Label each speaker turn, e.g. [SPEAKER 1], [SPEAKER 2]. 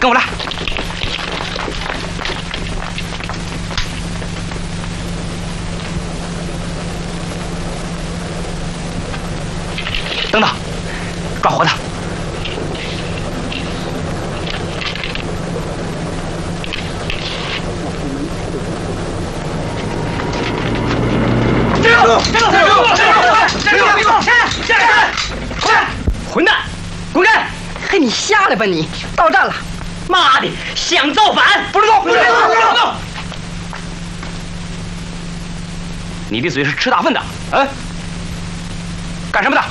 [SPEAKER 1] 跟我来。等等，抓活的。混蛋，滚开！
[SPEAKER 2] 嘿，你瞎了吧你？到站了！
[SPEAKER 1] 妈的，想造反！不准动！不准动！不准动！你的嘴是吃大粪的，嗯？干什么的？